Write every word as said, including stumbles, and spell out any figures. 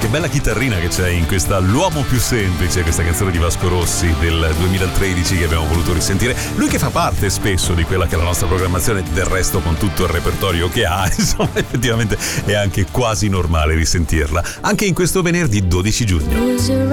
bella chitarrina che c'è in questa L'uomo più semplice, questa canzone di Vasco Rossi del duemilatredici che abbiamo voluto risentire. Lui che fa parte spesso di quella che è la nostra programmazione, del resto con tutto il repertorio che ha, insomma effettivamente è anche quasi normale risentirla, anche in questo venerdì dodici giugno.